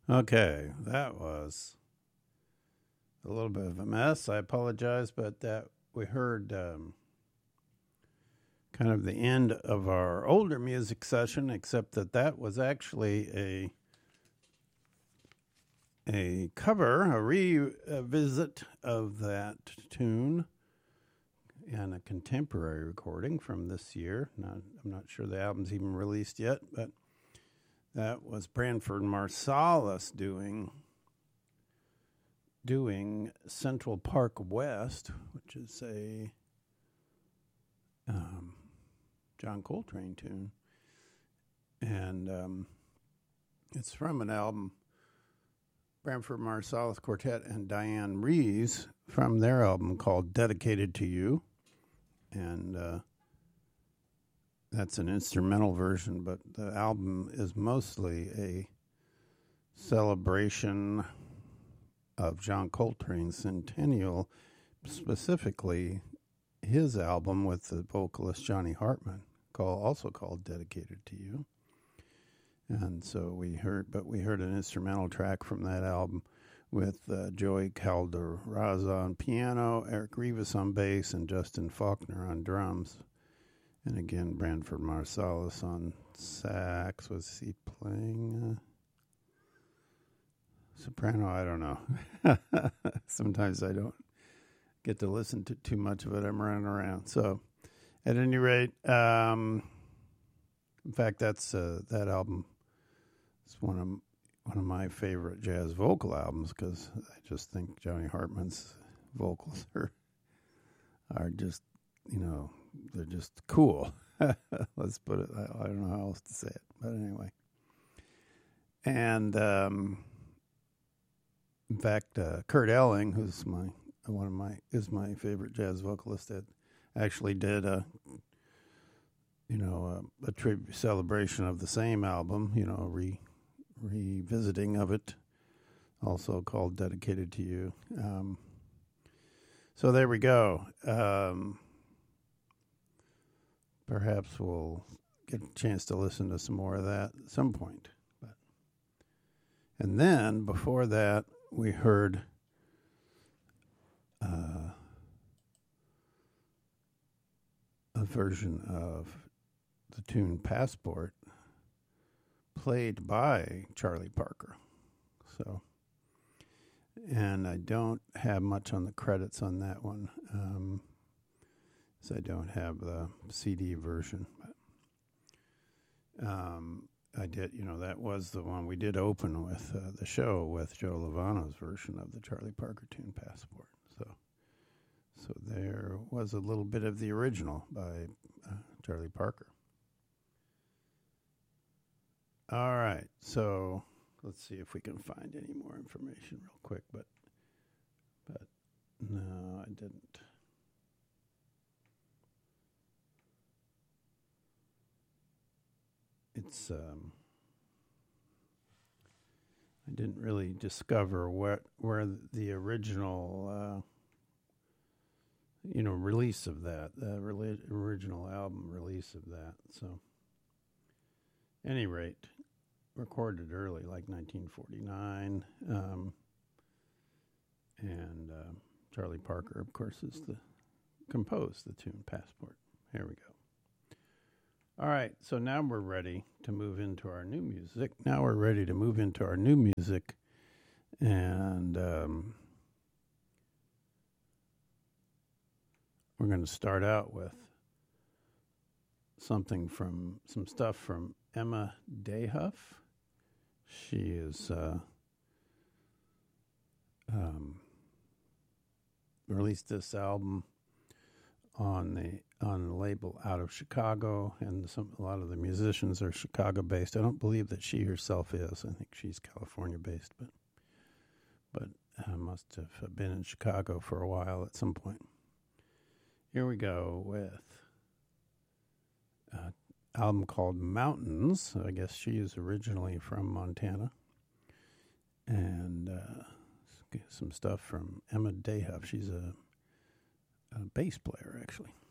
Okay, that was a little bit of a mess. I apologize, but that we heard kind of the end of our older music session, except that was actually a cover, a revisit of that tune, and a contemporary recording from this year. I'm not sure the album's even released yet, but that was Branford Marsalis doing Central Park West, which is a John Coltrane tune. And it's from an album, Branford Marsalis Quartet and Diane Reeves, from their album called Dedicated to You. And that's an instrumental version, but the album is mostly a celebration of John Coltrane's centennial, specifically his album with the vocalist Johnny Hartman, also called Dedicated to You. And so we heard an instrumental track from that album with Joey Calderazza on piano, Eric Rivas on bass, and Justin Faulkner on drums. And again, Branford Marsalis on sax. Was he playing soprano? I don't know. Sometimes I don't get to listen to too much of it. I'm running around. So, at any rate, in fact, that album is one of my favorite jazz vocal albums because I just think Johnny Hartman's vocals are just, they're just cool. Let's put it. I don't know how else to say it, but anyway. And in fact, Kurt Elling, who's my favorite jazz vocalist, that actually did a tribute celebration of the same album, revisiting of it, also called Dedicated to You. So there we go. Perhaps we'll get a chance to listen to some more of that at some point. And then before that, we heard a version of the tune Passport played by Charlie Parker. So, and I don't have much on the credits on that one, so I don't have the CD version. But I did, that was the one we did open with the show with Joe Lovano's version of the Charlie Parker tune Passport. So there was a little bit of the original by Charlie Parker. All right, so let's see if we can find any more information real quick, but no, I didn't. It's I didn't really discover where the original release of that, the original album release of that. So, any rate, recorded early, like 1949, and Charlie Parker, of course, composed the tune Passport. Here we go. All right, so now we're ready to move into our new music. And we're going to start out with some stuff from Emma Dayhuff. She is released this album on the label out of Chicago, and a lot of the musicians are Chicago-based. I don't believe that she herself is. I think she's California-based, but must have been in Chicago for a while at some point. Here we go with an album called Mountains. I guess she is originally from Montana. And some stuff from Emma Dayhuff. She's a bass player, actually.